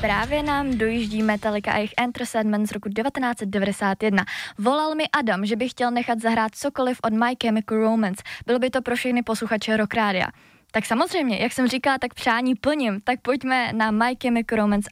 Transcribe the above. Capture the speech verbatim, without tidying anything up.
Právě nám dojíždí Metallica a jejich Enter Sandman z roku devatenáct set devadesát jedna. Volal mi Adam, že by chtěl nechat zahrát cokoliv od My Chemical Romance. Bylo by to pro všechny posluchače Rock Rádia. Tak samozřejmě, jak jsem říkala, tak přání plním. Tak pojďme na My Chemical Romance